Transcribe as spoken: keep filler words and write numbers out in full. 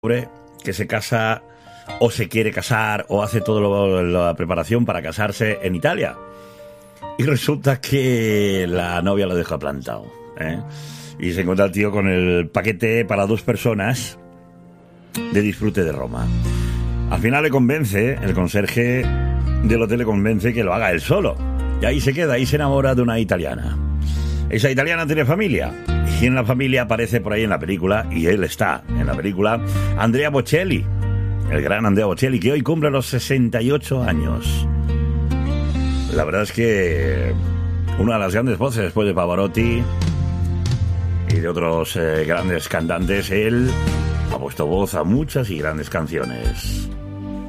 que se casa o se quiere casar o hace toda la preparación para casarse en Italia. Y resulta que la novia lo deja plantado, ¿eh? Y se encuentra el tío con el paquete para dos personas de disfrute de Roma. Al final le convence, el conserje del hotel le convence que lo haga él solo. Y ahí se queda, ahí se enamora de una italiana. Esa italiana tiene familia. Y en la familia aparece por ahí en la película, y él está en la película, Andrea Bocelli, el gran Andrea Bocelli, que hoy cumple los sesenta y ocho años. La verdad es que una de las grandes voces después de Pavarotti y de otros eh, grandes cantantes, él ha puesto voz a muchas y grandes canciones.